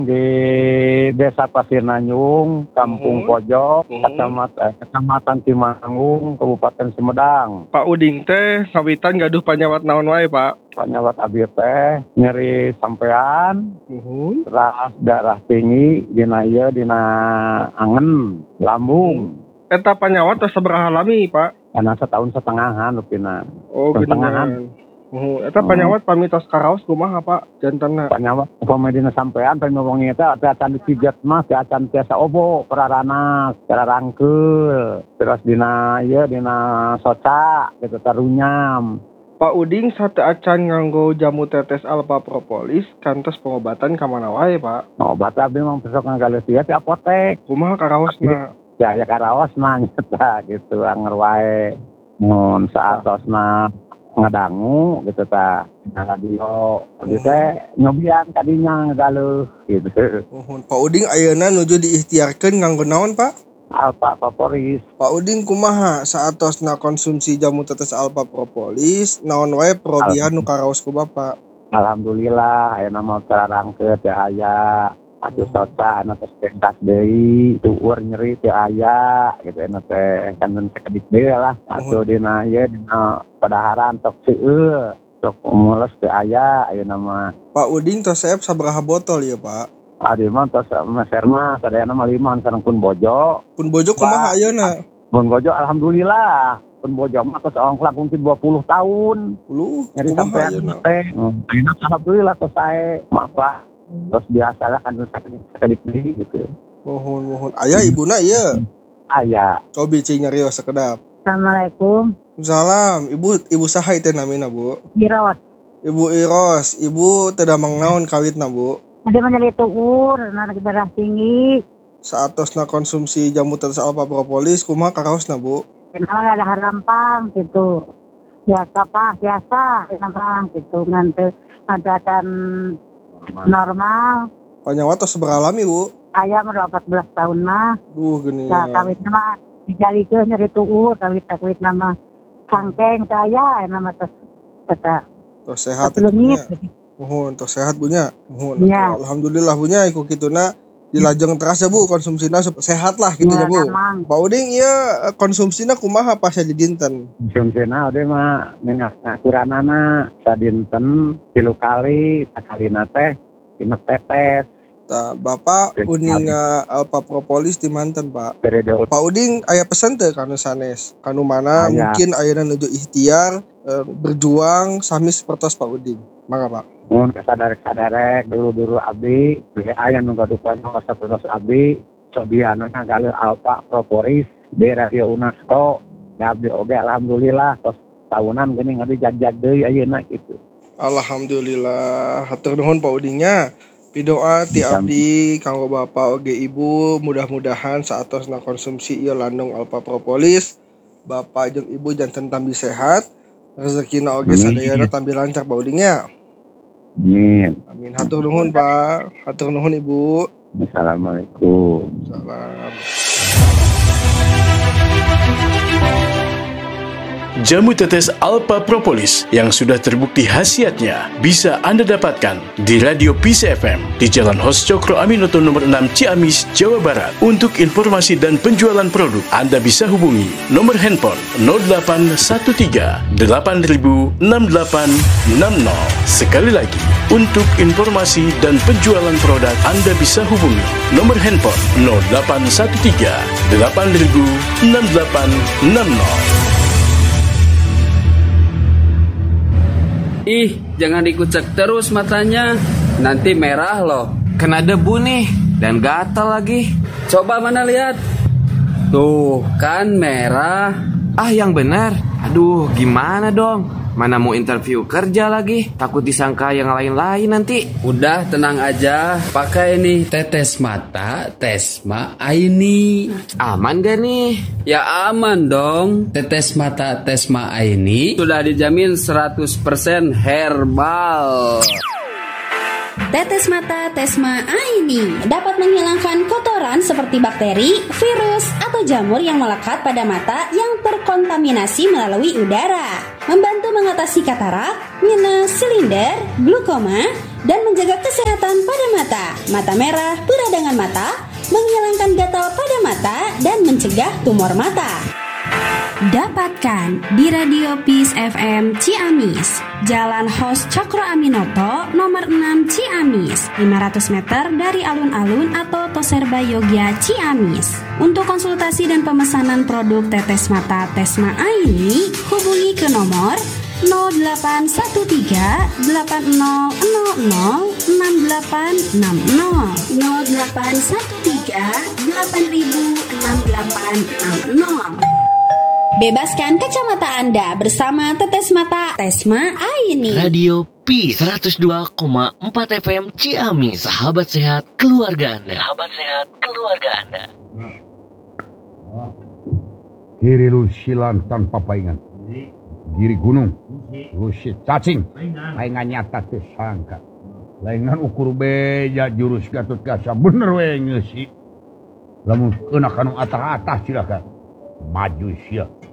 Di Desa Pasir Nanyung, Kampung Pojok, Kecamatan Cimangung, Kabupaten Sumedang. Pak Uding teh ngawitan gaduh panyawat naon wae, Pak? Panyawat abi teh nyeri sampean, terus darah tinggi, dina angen, lambung. Eta panyawat tos sabaraha lami, Pak? Karena setahun setengahan lupina. Oh, setengahan. Eta panyawat pamitos karaos kumaha, Pak? Jantanna. Panyawat pamedina sampean pamewongi eta acan dipijat mah teh acan tiasa obo perarana, cara rangkeul. Terus dina soca gitu tarunyam. Pak Uding sate acan nganggo jamu tetes alpha propolis kantos pengobatan ka mana wae, Pak? Obat abi mah besok ngagaleus di apotek. Kumaha karaosna? Ya karaos mah nyata gitu anger wae. Mun saatosna ngadangu gitu ta na radio gitu teh nyobian tadinya ngagaluh gitu. Pak Uding ayeuna nuju diikhtiarkeun nganggo naon, Pak? Alpha propolis. Pak Uding kumaha saatosna konsumsi jamu tetes alpha propolis naon wae perobihan nu karaos ku Bapak? Alhamdulillah ayeuna mah terarangkeun teh aya atuh soca anu tos pentas deui tueur nyeri teh aya gitu anu teh kan sakedik deui lah atuh dina padaharan tok seueur tok mules teh aya ayeuna mah. Pak Uding tos saep sabaraha botol ya, Pak? Adi mah tos meser mah sadayana mah 5 sareng pun bojo. Pun bojo kumaha ayeuna? Pun bojo alhamdulillah. Pun bojo mah tos ongklak mungkin 20 tahun. Nyari sampean teh. Ayeuna alhamdulillah tos sae mah terus biasalah kan sekali beli gitu. Mohon. Aya ibuna ieu? Aya. Cobi cing nyarios sakedap. Assalamualaikum. Salam. Ibu saha teh namina, Bu? Iros. Ibu Iros. Ibu teu damang naon kawitna, Bu? Ada menjadi tuur, darah tinggi. Saatosna konsumsi jamu tetes alpha propolis kumaha karaosna, Bu? Kenapa ada harampang gitu. Biasa harampang gitu. Nanti ada kan normal. Panyawat tos sabaraha lami, Bu? Ayah udah 14 tahun mah. Gini. Nah, kawitna mah dijalikeun nyeri tuur, kawitna mah sangkeng saya nama tos kata. Tos sehat. Mohon tos sehat bunya. Mohon. Ya. Alhamdulillah bunya iku kituna dilajeng terasa, Bu, konsumsina sehat lah gitu ya, Bu. Pak Uding ieu konsumsina kumaha pas di dinten? Konsumsina ode mah minyak kuranana sadinten 3 kali, sakalina teh 5 tetes. Tah, Bapak uninga alpha propolis di manten, Pak. Periode. Pak Uding aya pesan teh kanu sanes? Kanu mana mungkin ayeuna nuju ikhtiar berjuang sami sapertos Pak Uding. Mangga, Pak. Mun kasadarek dulu abi aya nu gaduh sapertos abi cobiana ngagaleus alpha propolis di radio UNESCO. Abdi oge alhamdulillah tos tahunan geuning abdi jag-jag deui ayeuna kitu. Alhamdulillah. Hatur nuhun Pak Udingnya. Pidoa ti abdi kanggo Bapak oge Ibu mudah-mudahan saatosna konsumsi ieu landung alpha propolis Bapak jeung Ibu janten tambi sehat rezekina oge sadayana tambi lancar Pak Udingnya. Amin. Hatur nuhun Pak. Hatur nuhun Ibu. Assalamualaikum. Salam. Jamu tetes alpha propolis yang sudah terbukti khasiatnya bisa Anda dapatkan di Radio Peace FM di Jalan Hos Cokro Aminoto nomor 6 Ciamis, Jawa Barat. Untuk informasi dan penjualan produk, Anda bisa hubungi nomor handphone 0813 8000 6860. Sekali lagi, untuk informasi dan penjualan produk, Anda bisa hubungi nomor handphone 0813 8000 6860. Ih, jangan dikucek terus matanya. Nanti merah loh. Kena debu nih. Dan gatal lagi. Coba mana lihat. Tuh, kan merah. Ah, yang benar. Aduh, gimana dong? Mana mau interview kerja lagi? Takut disangka yang lain-lain nanti. Udah, tenang aja. Pakai nih tetes mata Tesma Aini. Aman gak nih? Ya aman dong. Tetes mata Tesma Aini sudah dijamin 100% herbal. Tetes mata Tesma Aini dapat menghilangkan kotoran seperti bakteri, virus, atau jamur yang melekat pada mata yang terkontaminasi melalui udara. Membantu mengatasi katarak, minus, silinder, glukoma, dan menjaga kesehatan pada mata. Mata merah, peradangan mata, menghilangkan gatal pada mata, dan mencegah tumor mata. Dapatkan di Radio Peace FM Ciamis, Jalan Hos Cokro Aminoto, nomor 6 Ciamis, 500 meter dari alun-alun atau Toserba Yogya Ciamis. Untuk konsultasi dan pemesanan produk tetes mata Tesma Aini, hubungi ke nomor 0813 8000 6860 0813 8000 6860. Bebaskan kacamata Anda bersama Tetes Mata Tesma Aini. Radio P 102,4 FM Ciamis, sahabat sehat keluarga Anda. Sahabat sehat keluarga Anda. Kiri lu silan tanpa paingan. Kiri gunung. Lu si cacing. Paingan nyata teh sangka. Laingan ukur beja jurus Gatot Kaca bener we ngeusi. Lamun kena kanu atas-atas silakan. Maju sia.